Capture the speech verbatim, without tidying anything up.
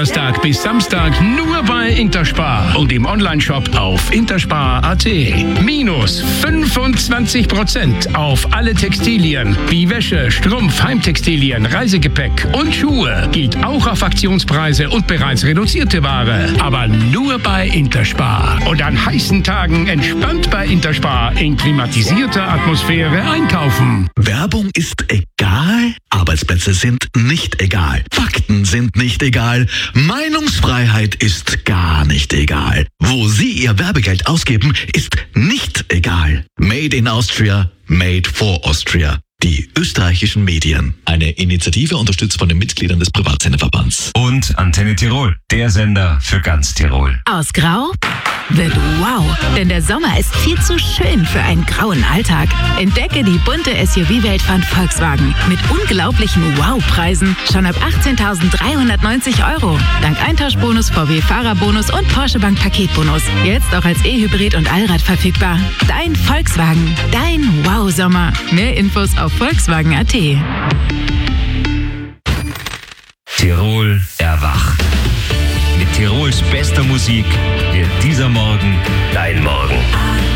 Donnerstag bis Samstag nur bei Interspar und im Onlineshop auf interspar punkt at. Minus fünfundzwanzig Prozent auf alle Textilien wie Wäsche, Strumpf, Heimtextilien, Reisegepäck und Schuhe. Geht auch auf Aktionspreise und bereits reduzierte Ware. Aber nur bei Interspar. Und an heißen Tagen entspannt bei Interspar in klimatisierter Atmosphäre einkaufen. Werbung ist egal, Arbeitsplätze sind nicht egal, Fakten sind nicht egal, Meinungsfreiheit ist gar nicht egal. Wo Sie Ihr Werbegeld ausgeben, ist nicht egal. Made in Austria, made for Austria. Die österreichischen Medien. Eine Initiative unterstützt von den Mitgliedern des Privatsenderverbands. Und Antenne Tirol, der Sender für ganz Tirol. Aus Grau wird wow, denn der Sommer ist viel zu schön für einen grauen Alltag. Entdecke die bunte S U V-Welt von Volkswagen mit unglaublichen Wow-Preisen schon ab achtzehntausenddreihundertneunzig Euro. Dank Eintauschbonus, V W-Fahrerbonus und Porsche Bank Paketbonus. Jetzt auch als E-Hybrid und Allrad verfügbar. Dein Volkswagen, dein Wow-Sommer. Mehr Infos auf volkswagen punkt at. Tirol erwacht. Mit Tirols bester Musik wird dieser Morgen dein Morgen.